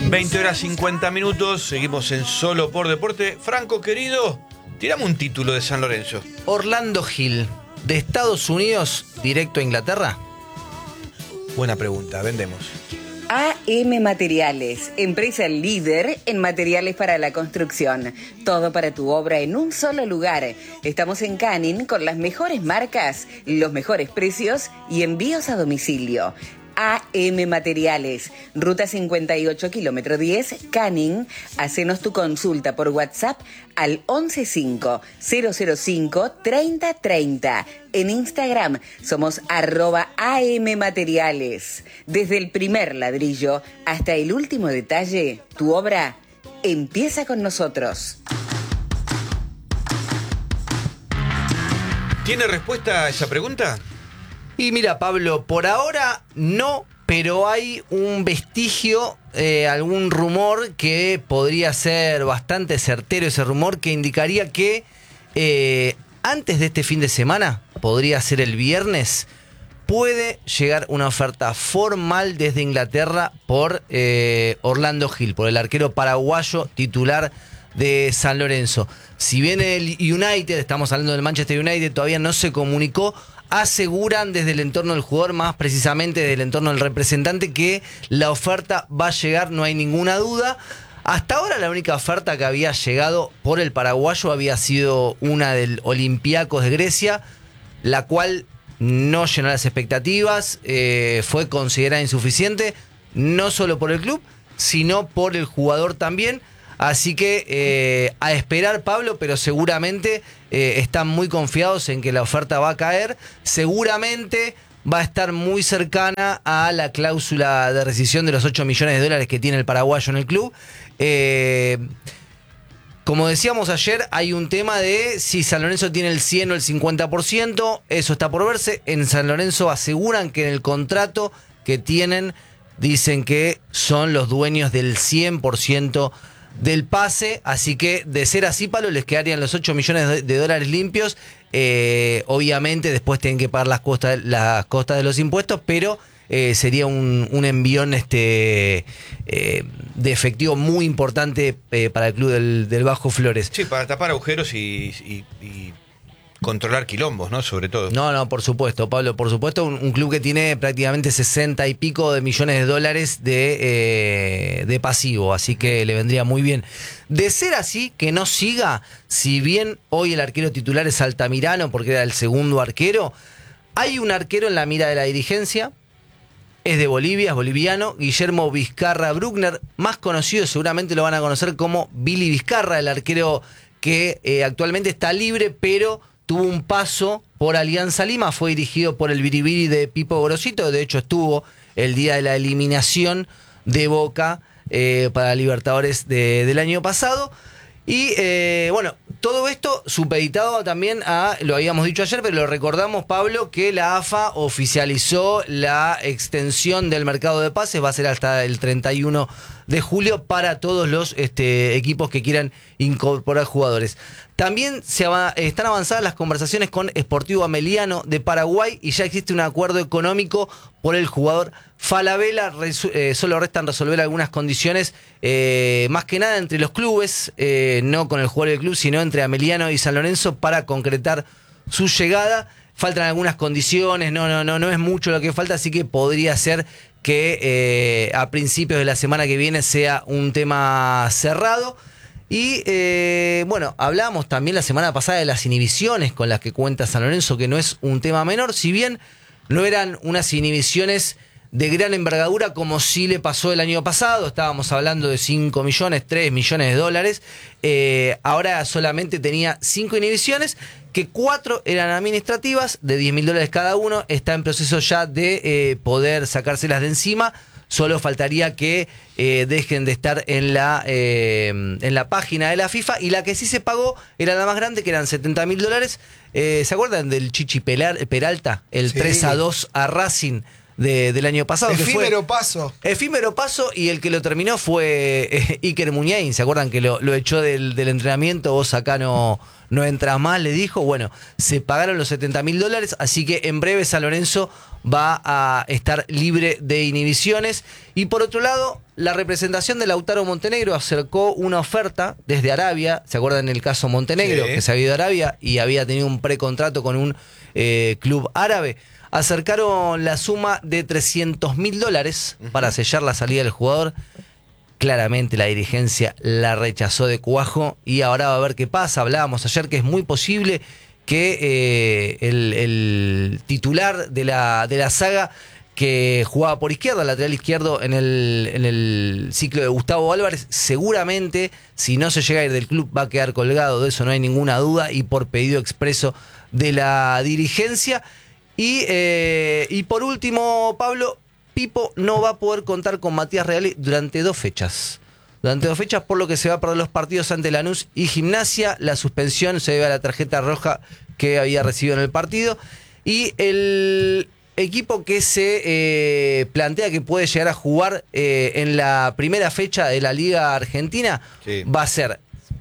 20 horas 50 minutos, seguimos en Solo por Deporte. Franco, querido, tirame un título de San Lorenzo. Orlando Gil, de Estados Unidos, directo a Inglaterra. Buena pregunta, vendemos. AM Materiales, empresa líder en materiales para la construcción. Todo para tu obra en un solo lugar. Estamos en Canning con las mejores marcas, los mejores precios y envíos a domicilio. AM Materiales, Ruta 58, kilómetro 10, Canning. Hacenos tu consulta por WhatsApp al 115-005-3030. En Instagram somos @AM Materiales. Desde el primer ladrillo hasta el último detalle, tu obra empieza con nosotros. ¿Tiene respuesta a esa pregunta? Y mira, Pablo, por ahora no, pero hay un vestigio, algún rumor que podría ser bastante certero, ese rumor que indicaría que antes de este fin de semana, podría ser el viernes, puede llegar una oferta formal desde Inglaterra por Orlando Gil, por el arquero paraguayo titular de San Lorenzo. Si bien el United, estamos hablando del Manchester United, todavía no se comunicó, aseguran desde el entorno del jugador, más precisamente del entorno del representante, que la oferta va a llegar, no hay ninguna duda. Hasta ahora la única oferta que había llegado por el paraguayo había sido una del Olympiacos de Grecia, la cual no llenó las expectativas, fue considerada insuficiente, no solo por el club, sino por el jugador también. Así que a esperar, Pablo, pero seguramente están muy confiados en que la oferta va a caer. Seguramente va a estar muy cercana a la cláusula de rescisión de los $8 millones que tiene el paraguayo en el club. Como decíamos ayer, hay un tema de si San Lorenzo tiene el 100 o el 50%. Eso está por verse. En San Lorenzo aseguran que en el contrato que tienen dicen que son los dueños del 100% del pase, así que de ser así, Pablo, les quedarían los $8 millones limpios. Obviamente después tienen que pagar las costas de los impuestos, pero sería un envión de efectivo muy importante para el club del Bajo Flores. Sí, para tapar agujeros y controlar quilombos, ¿no? Sobre todo. No, por supuesto, Pablo, por supuesto, un club que tiene prácticamente 60 y pico de millones de dólares de pasivo, así que le vendría muy bien. De ser así, que no siga, si bien hoy el arquero titular es Altamirano, porque era el segundo arquero, hay un arquero en la mira de la dirigencia, es de Bolivia, es boliviano, Guillermo Vizcarra Bruckner, más conocido, seguramente lo van a conocer como Billy Vizcarra, el arquero que actualmente está libre, pero tuvo un paso por Alianza Lima, fue dirigido por el Biribiri de Pipo Gorosito, de hecho estuvo el día de la eliminación de Boca para Libertadores del año pasado. Y bueno, todo esto supeditado también a, lo habíamos dicho ayer, pero lo recordamos, Pablo, que la AFA oficializó la extensión del mercado de pases, va a ser hasta el 31 de julio para todos los equipos que quieran incorporar jugadores. También están avanzadas las conversaciones con Sportivo Ameliano de Paraguay y ya existe un acuerdo económico por el jugador Falabella. Solo restan resolver algunas condiciones, más que nada entre los clubes, no con el jugador del club, sino entre Ameliano y San Lorenzo para concretar su llegada. Faltan algunas condiciones, no es mucho lo que falta, así que podría ser que a principios de la semana que viene sea un tema cerrado. Y bueno, hablábamos también la semana pasada de las inhibiciones con las que cuenta San Lorenzo, que no es un tema menor, si bien no eran unas inhibiciones de gran envergadura como sí le pasó el año pasado. Estábamos hablando de 5 millones, 3 millones de dólares. Ahora solamente tenía 5 inhibiciones, que 4 eran administrativas, de $10.000 cada uno. Está en proceso ya de poder sacárselas de encima. Solo faltaría que dejen de estar en la página de la FIFA. Y la que sí se pagó era la más grande, que eran $70.000. ¿Se acuerdan del Chichi Peralta? El sí. 3-2 a Racing del año pasado. Efímero paso. Efímero paso, y el que lo terminó fue Iker Muniain. ¿Se acuerdan que lo echó del entrenamiento? Vos acá no entras más, le dijo. Bueno, se pagaron los $70.000, así que en breve San Lorenzo va a estar libre de inhibiciones. Y por otro lado, la representación de Lautaro Montenegro acercó una oferta desde Arabia. ¿Se acuerdan el caso Montenegro? Sí. Que se había ido a Arabia y había tenido un precontrato con un club árabe. Acercaron la suma de $300.000 para sellar la salida del jugador. Claramente la dirigencia la rechazó de cuajo y ahora va a ver qué pasa. Hablábamos ayer que es muy posible que el titular de la saga, que jugaba por izquierda, lateral izquierdo en el ciclo de Gustavo Álvarez, seguramente, si no se llega a ir del club, va a quedar colgado, de eso no hay ninguna duda, y por pedido expreso de la dirigencia. Y por último, Pablo, Pipo no va a poder contar con Matías Reale durante 2 fechas. Durante 2 fechas, por lo que se va a perder los partidos ante Lanús y Gimnasia. La suspensión se debe a la tarjeta roja que había recibido en el partido. Y el equipo que se plantea que puede llegar a jugar en la primera fecha de la Liga Argentina, sí, va a ser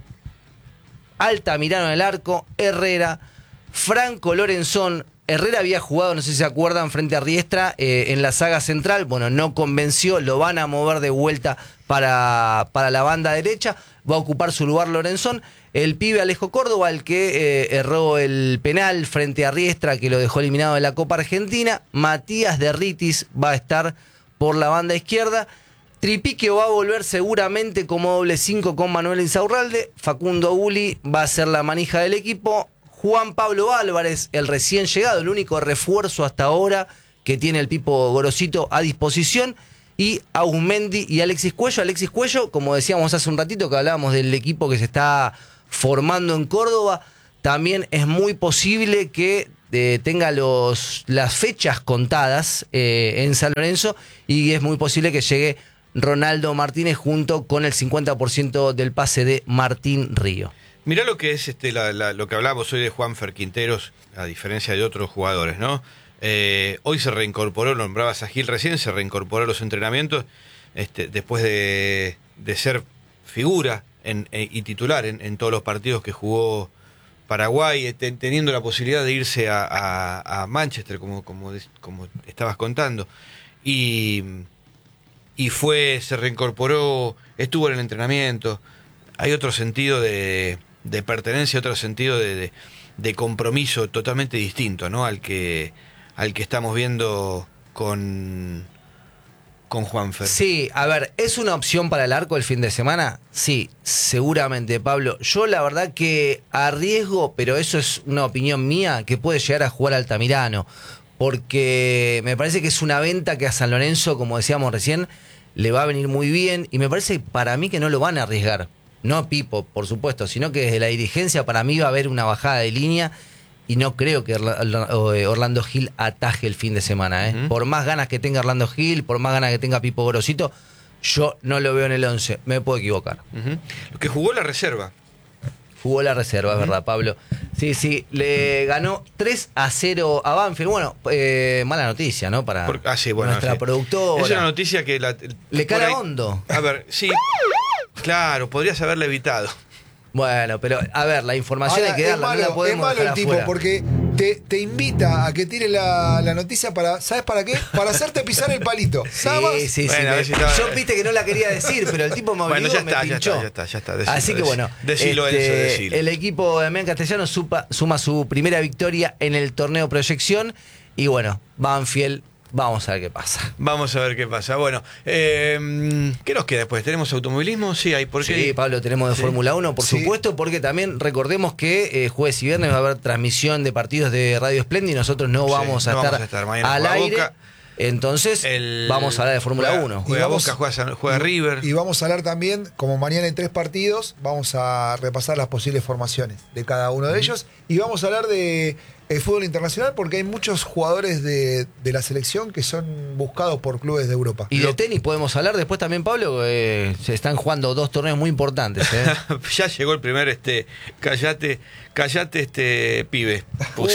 Altamirano en el arco, Herrera, Franco Lorenzón. Herrera había jugado, no sé si se acuerdan, frente a Riestra en la saga central. Bueno, no convenció, lo van a mover de vuelta para la banda derecha. Va a ocupar su lugar Lorenzón. El pibe Alejo Córdoba, el que erró el penal frente a Riestra, que lo dejó eliminado de la Copa Argentina. Matías Derritis va a estar por la banda izquierda. Tripique va a volver seguramente como doble 5 con Manuel Insaurralde. Facundo Uli va a ser la manija del equipo. Juan Pablo Álvarez, el recién llegado, el único refuerzo hasta ahora que tiene el Pipo Gorosito a disposición. Y Aumendi y Alexis Cuello. Alexis Cuello, como decíamos hace un ratito que hablábamos del equipo que se está formando en Córdoba, también es muy posible que tenga las fechas contadas en San Lorenzo, y es muy posible que llegue Ronaldo Martínez junto con el 50% del pase de Martín Río. Mirá lo que es lo que hablábamos hoy de Juanfer Quinteros, a diferencia de otros jugadores, ¿no? Hoy se reincorporó, nombrabas a Gil recién, se reincorporó a los entrenamientos después de ser figura y titular en todos los partidos que jugó Paraguay, teniendo la posibilidad de irse a Manchester, como estabas contando. Y se reincorporó, estuvo en el entrenamiento. Hay otro sentido de pertenencia, otro sentido de compromiso totalmente distinto, ¿no? al que estamos viendo con Juanfer. Sí, a ver, ¿es una opción para el arco el fin de semana? Sí, seguramente, Pablo. Yo la verdad que arriesgo, pero eso es una opinión mía, que puede llegar a jugar Altamirano, porque me parece que es una venta que a San Lorenzo, como decíamos recién, le va a venir muy bien, y me parece para mí que no lo van a arriesgar. No Pipo, por supuesto, sino que desde la dirigencia para mí va a haber una bajada de línea, y no creo que Orlando Gil ataje el fin de semana. Uh-huh. Por más ganas que tenga Orlando Gil, por más ganas que tenga Pipo Gorosito, yo no lo veo en el 11, me puedo equivocar. Uh-huh. Lo que jugó la reserva. Jugó la reserva, es verdad, Pablo. Sí, le ganó 3-0 a Banfield. Bueno, mala noticia, ¿no? Para nuestra productora. Es una noticia que le cala hondo. A ver, sí. Claro, podrías haberla evitado. Bueno, pero a ver, la información ahora, hay que darla, no la podemos es malo dejar el tipo, afuera. porque te invita a que tire la noticia para, ¿sabes para qué? Para hacerte pisar el palito. Nada más. Sí. Bueno, a ver si estaba... Yo viste que no la quería decir, pero el tipo me obligó, bueno, me pinchó. Ya está. Así que bueno, decilo. El equipo de Damián Castellano suma su primera victoria en el torneo Proyección, y bueno, Banfield, vamos a ver qué pasa. Vamos a ver qué pasa. Bueno, ¿qué nos queda después? ¿Tenemos automovilismo? Sí, hay. ¿Por qué? Sí, Pablo, tenemos de Fórmula 1, por supuesto, porque también recordemos que jueves y viernes va a haber transmisión de partidos de Radio Splendid, y nosotros no vamos a estar mañana al aire. Boca. Entonces, vamos a hablar de Fórmula 1. Juega Boca, juega River. Y vamos a hablar también, como mañana hay 3 partidos, vamos a repasar las posibles formaciones de cada uno de ellos. Y vamos a hablar de fútbol internacional, porque hay muchos jugadores de la selección que son buscados por clubes de Europa. Y de tenis podemos hablar después también, Pablo. Se están jugando 2 torneos muy importantes. Ya llegó el primer callate pibe.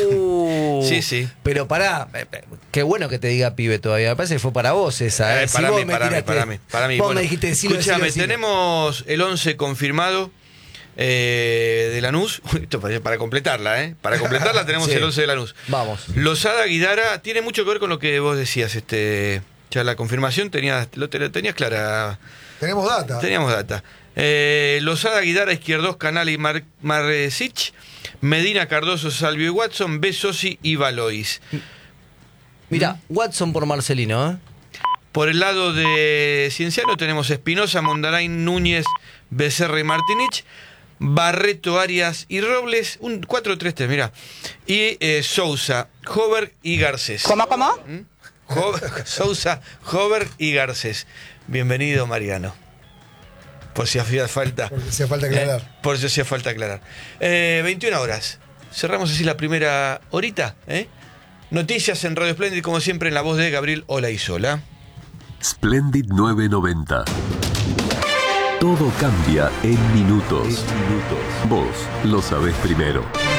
Sí. Pero pará, qué bueno que te diga pibe todavía. Me parece que fue para vos esa. Para mí. Vos bueno, me dijiste decilo. Escúchame, tenemos el 11 confirmado de Lanús, esto para completarla, para completarla tenemos Sí. el 11 de Lanús. Vamos. Lozada, Guidara, tiene mucho que ver con lo que vos decías, ya la confirmación tenías clara. Tenemos data. Teníamos data. Lozada, Guidara, Izquierdos, Canal y Maresic, Medina, Cardoso, Salvio y Watson, Besosi y Valois. Mira, Watson por Marcelino, ¿eh? Por el lado de Cienciano tenemos Espinosa, Mondarain, Núñez, Becerra y Martinich, Barreto, Arias y Robles, un 4-3-3, mira. Y Sousa, Hover y Garcés. ¿Cómo? Sousa, Hover y Garcés. Bienvenido, Mariano. Por si hacía falta. Porque hacía falta aclarar. Por si hacía falta aclarar. 21 horas. Cerramos así la primera horita. Noticias en Radio Splendid, como siempre, en la voz de Gabriel Olaizola. Splendid 990. Todo cambia en minutos. Vos lo sabés primero.